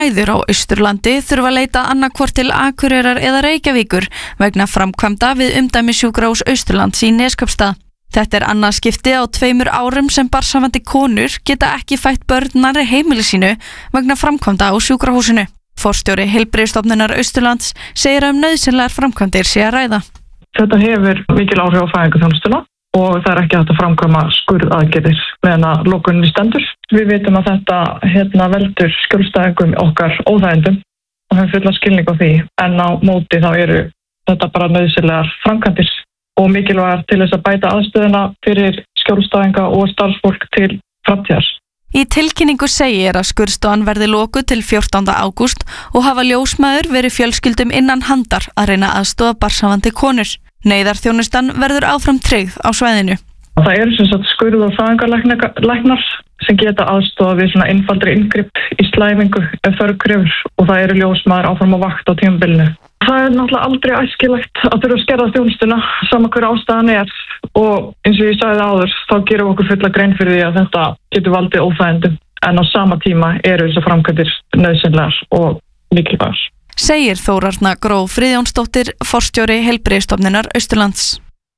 Æður á Austurlandi þurfa að leita annaðhvort til Akureyrar eða Reykjavíkur vegna framkvæmda við umdæmissjúkrahús Austurlands í Neskaupstað. Þetta annað skipti á 2 árum sem barnshafandi konur geta ekki fætt börn nærri heimili sínu vegna framkvæmda á sjúkrahúsinu. Forstjóri Heilbrigðisstofnunar Austurlands segir nauðsynlegar framkvæmdir sé að ræða. Þetta hefur mikil áhrif á fæðingarþjónustuna og það ekki hægt að framkvæma skurðaðgerðir meðan að lokuninni stendur. Við vitum að þetta veldur skjólstæðingum okkar óþægindum og höfum fulla skilning á því, en á móti þá eru þetta bara nauðsynlegar framkvæmdir og mikilvægar til þess að bæta aðstöðuna fyrir skjólstæðinga og starfsfólk til framtíðar. Í tilkynningu segir að skurðstofan verði lokuð til 14. ágúst og hafa ljósmæður verið fjölskyldum innan handar að reyna að aðstoða barnshafandi konur. Neyðarþjónustan verður áfram tryggð á svæðinu. Það eru sem sagt skurð- og fæðingarlæknar sem geta aðstoða við svona einfaldri inngrip í slæmingu ef þörf krefur og það eru ljósmæður áfram á vakt á tímabilinu. Það er náttúrulega aldrei æskilegt að þurfa að skerða þjónustuna sama hver ástæðan er og eins og ég sagði áður þá gerum við okkur fulla grein fyrir því að þetta getur valdið óþægindum en á sama tíma eru þessar framkvæmdir nauðsynlegar og mikilvægar. Segir Þórarna Gró Friðjónsdóttir, forstjóri Heilbrigðisstofnunar Austurlands.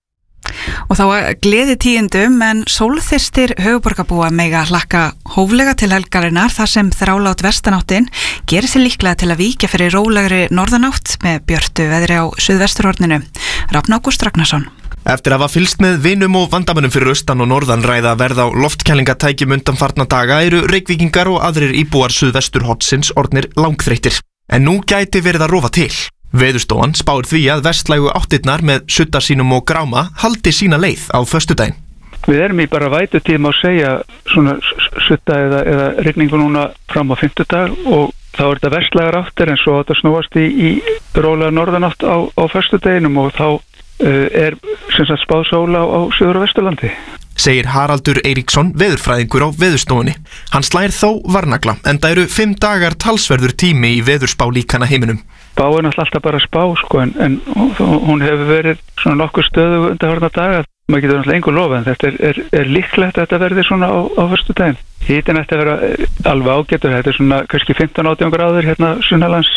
Og þá gleði tíðindum en sólþyrstir höfuðborgarbúa mega hlakka hóflega til helgarinnar þar sem þrálát vestanáttin gerir sig líklega til að víkja fyrir rólegri norðanátt með björtu veðri á suðvesturhorninu. Rafn Ágúst Ragnarsson. Eftir að hafa fylgst með vinum og vandamönnum fyrir austan og norðan ræða verð á loftkælingatækjum undanfarna daga eru Reykvíkingar og aðrir íbúar suðvesturhornsins orðnir langþreyttir. En nú gæti verið að rofa til. Veðurstofan spáir því að vestlægu áttirnar með sudda sínum og gráma haldi sína leið á föstudaginn. Við erum í bara vætutíma að segja svona sudda eða rigningu núna fram á fimmtudag og þá er þetta vestlægar áttir en svo þetta snúast í rólega norðanátt á föstudaginum og þá er sem sagt spáð sóla á Suður- og Vesturlandi. Segir Haraldur Eiríksson, veðurfræðingur á Veðurstofunni. Hann slær þó varnagla, enda eru 5 dagar talsverður tími í veðurspá líkana heiminum. Spá er náttúrulega alltaf bara spá sko, en hún hefur verið svona nokkuð stöðu undanfarna daga. Maður getur náttúrulega engu lofa en þetta er líklegt að þetta verði svona á föstudaginn. Hitinn ætti að vera alveg ágætur, þetta er svona kannski 15-18 gráður hérna sunnanlands.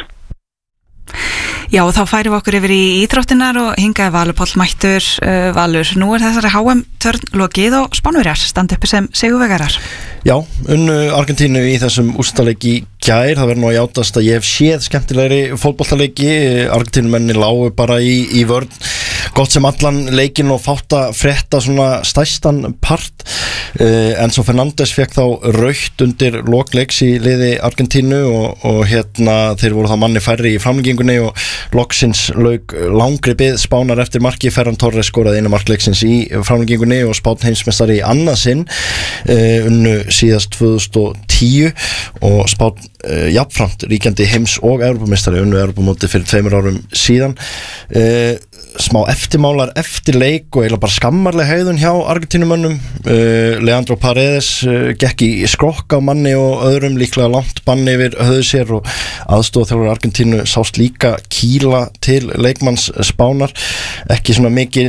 Já, og þá færum við okkur yfir í íþróttinar og hingaði Valur Páll mættur. Valur, nú er þessari HM-törn lokið og Spánverjar standa uppi sem sigurvegarar. Já, unnu Argentínu í þessum úrslitaleik í gær. Það verður nú að játast að ég hef séð skemmtilegri fótboltaleiki. Argentínumenni lágu bara í vörn gott sem allan leikin og fátt að frétta svona stærstan part. Enzo Fernández fekk þá rautt undir lokleiks í liði Argentínu og þeir voru þá manni færri í framlengingunni og loksins lauk langri bið Spánar eftir marki. Ferran Torres skoraði einu mark leiksins í framlengingunni og Spán heimsmeistari í annað sinn, unnu síðast 2010 og Spán jafnframt ríkjandi heims- og Evrópumeistari, unnu Evrópumóti fyrir 2 árum síðan. Smá eftirmálar eftir leik og eiginlega bara skammarleg hegðun hjá Argentínumönnum. Leandro Paredes gekk í skrokk á manni og öðrum, líklega langt banni yfir höfðu sér og aðstoðarþjálfari Argentínu sást líka kýla til leikmanns Spánar. Ekki svona mikil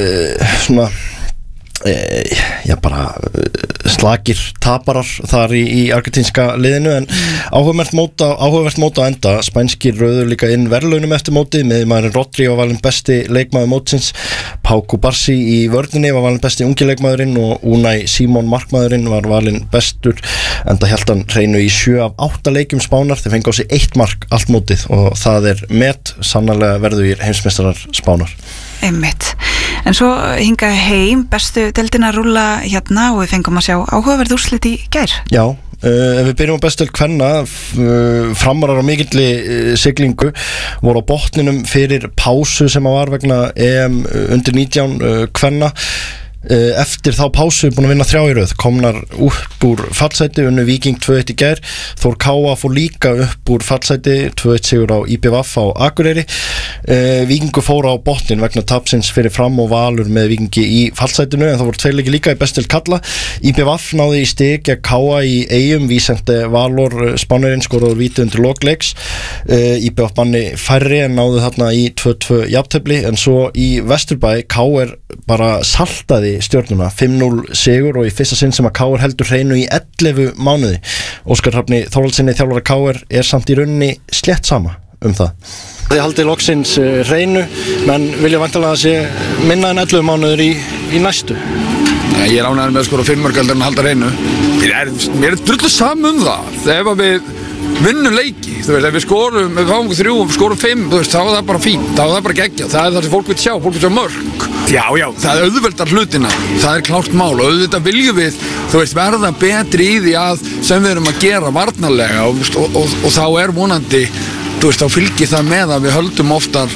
slagir taparar þar í argentínska liðinu en áhugavert mót á enda. Spænskir rauður líka inn verðlaunum eftir mótið, miðjumaðurinn Rodri var valinn besti leikmaður mótsins, Pau Cubarsí í vörninni var valinn besti ungi leikmaðurinn og Unai Simón markmaðurinn var valinn bestur, enda hélt hann hreinu í 7 af 8 leikjum Spánar. Þeir fengi á sig 1 mark allt mótið og það er met, sannarlega verður heimsmeistarar Spánar. Einmitt. En svo hinga heim bestu deildina rúlla hérna og við fengum að sjá áhugaverð úrslit í gær. Já, ef við byrjum á bestu deild kvenna, Framarar á mikilli siglingu voru á botninum fyrir pásu sem var vegna EM undir 19 kvenna. Eftir þá pásu búin að vinna 3 í röð, komnar upp úr fallsæti, unnu Víking 2-1 í gær. Þór Káa fór líka upp úr fallsæti, 2-1 sigur á IBVF á Akureyri. Víkingur fór á botnin vegna tapsins fyrir Fram og Valur með Víkingi í fallsætinu, en það voru 2 leikir líka í bestil kalla. IBVF náði í stig gegn Káa í Eyjum, Vísente Valur Spánverjinn skoraði úr víti undir lokleiks. IBVF manni færri en náði þarna í 2-2 jafntefli, en svo í Vesturbæ Káa bara saltaði sigraði Stjörnuna 5-0 sigur og í fyrsta sinn sem að KR heldur hreinu í 11 mánuði. Óskar Hrafni Þórhallssyni þjálfara KR samt í rauninni slétt sama það. Þið haldið loksins hreinu, menn vilja væntanlega að sé minna en 11 mánuður í næstu. Nei, ég ánægður með að skora 5 mörk heldur en að halda hreinu. Mér drullu saman það ef við vinnum leiki, þú veist, ef við skorum, ef við fáum 3 og skorum 5, þú veist, þá er það bara fínt, þá er það bara geggjað, það er það sem fólk vil sjá mörk. Já, það auðveldar hlutina, það er klárt mál og auðvitað viljum við, þú veist, verða betri í því sem við erum að gera varnarlega og þá er vonandi, þú veist, þá fylgir það með að við höldum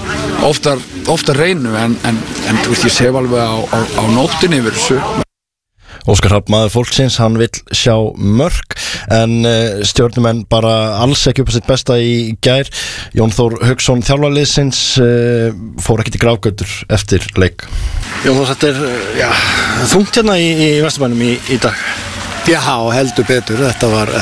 oftar hreinu en þú veist, ég sef alveg á nóttinni yfir þessu. Óskar Hrafn, maður fólksins, hann vill sjá mörk en stjörnumenn bara alls ekki upp á sitt besta í gær. Jón Þór Hauksson þjálfarliðsins fór ekkert í grágötur eftir leik. Jón Þór, þetta er þungt hérna í Vesturbænum í dag. Já, heldur betur, þetta var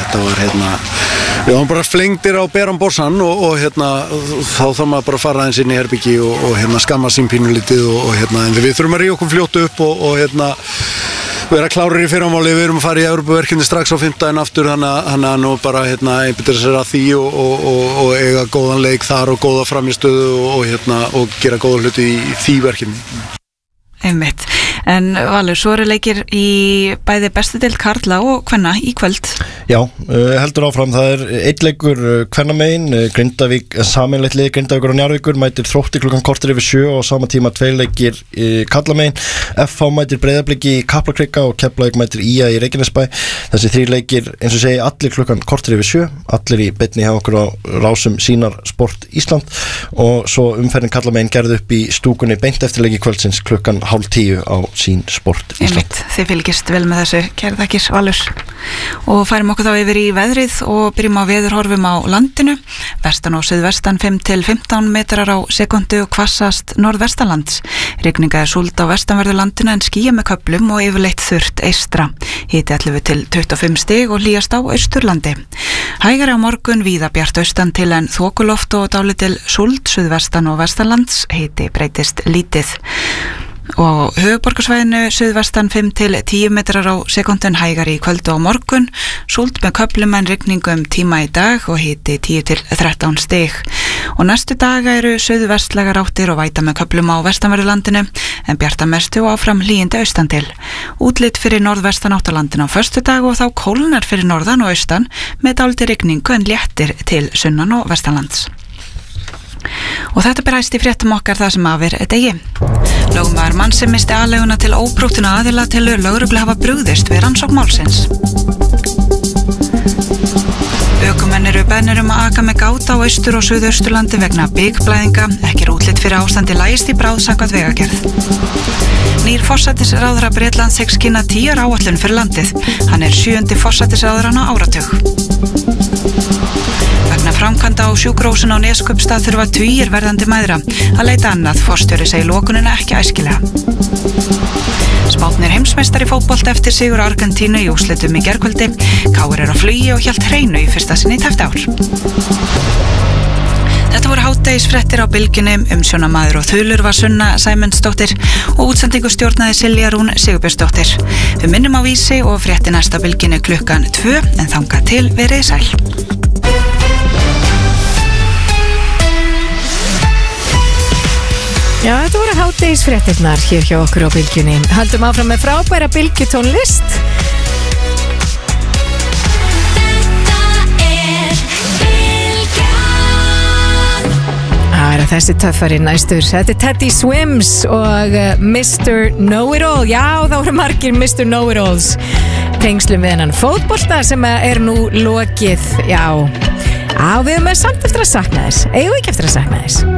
við varum bara flengdir á beran borsan og þá þarf maður bara að fara aðeins inn í herbyggi og skamma sín pínulítið en við þurfum að ríða okkur fljótt upp og vera klárir í fyrramáli, við erum að fara í Evrópuverkefni strax á 5. aftur, þannig að nú bara einbeita sér að því og eiga góðan leik þar og góða framistöðu og gera góða hluti í því verkefni. Einmitt. En Valur, svo eru leikir í bæði bestu deild karla og kvenna í kvöld. Já, heldur áfram, það er einn leikur kvennamegin, Grindavík, sameinleitt lið Grindavíkur og Njarðvíkur mætir Þrótti klukkan korter yfir 7 og á sama tíma 2 leikir karlamegin, FH mætir Breiðabliki í Kaplakrika og Keflavík mætir IA í Reykjanesbæ. Þessi 3 leikir, eins og segi, allir klukkan korter yfir 7, allir í beinni hjá okkur á rásum Sínar Sport Ísland og svo umferðin karlamegin gerð upp í stúkunni beint eftir leiki kvöldsins klukkan 9:30 á Sín Sport Ísland. Þið fylgist vel með þessu, kærar þakkir Valur. Og færum okkur þá yfir í veðrið og byrjum á veðurhorfum á landinu. Vestan og suðvestan 5-15 metrar á sekundu og hvassast norðvestanlands. Rigninga er súld á vestanverðu landinu en skýja með köflum og yfirleitt þurrt eystra. Hiti 11-25 stig og hlýjast á Austurlandi. Hægari á morgun víða bjart austan til en þokuloft og dálítil súld suðvestan og vestanlands. Hiti breytist lítið. Og höfuðborgarsvæðinu suðvestan 5-10 metrar á sekundin hægari í kvöldu á morgun, súld með köflum en rigningum tíma í dag og hiti 10-13 stig. Og næstu daga eru suðvestlegar áttir og væta með köflum á vestanverðu landinu en bjarta mestu og áfram hlýjandi austan til. Útlit fyrir norðvestan áttalandinu á föstudag og þá kólnar fyrir norðan og austan með dálítið rigningu en léttir til sunnan og vestanlands. Og þetta beræst í fréttum okkar það sem af degi. Lögmaður mann sem misti aðleguna til óbrúttina aðila telur lögreglu hafa brugðist við rannsókn málsins. Ökumenn eru beðnir að aka með gáta á austur- og suðausturlandi vegna byggblæðinga, ekki er útlit fyrir ástandi lægist í bráð samkvæmt vegagerð. Nýr forsætisráðherra Bretlands hyggst kynna 10 ára áætlun fyrir landið. Hann er 7. forsætisráðherrann á áratug. Vegna framkvæmda á sjúkrahúsinu á Neskaupstað þurfa tugir verðandi mæðra að leita annað, forstjóri segir lokunina ekki æskilega. Spátn er heimsmeistari í fótbolta eftir sigur Argentínu í úrslitum í gærkvöldi. KR er á flugi og hélt hreinu í fyrsta sinni í tæpt ár. Þetta voru hádegisfréttir á Bylgjunni, umsjónamaður og þulur var Sunna Sæmundsdóttir og útsendingu stjórnaði Silja Rún Sigurbjörnsdóttir. Við minnum á Vísi og frétti næsta Bylgjunni klukkan 2 en þangað til verið sæl. Já, þetta voru hádegisfréttirnar hér hjá okkur á Bylgjunni. Haldum áfram með frábæra bylgjutónlist. Það er þessi töffari næstur. Þetta er Teddy Swims og Mr. Know-It-All. Já, þá eru margir Mr. Know-It-Alls tengslum við hennan fótbolta sem er nú lokið. Já, við erum samt eftir að sakna þess. Eigum við ekki eftir að sakna þess?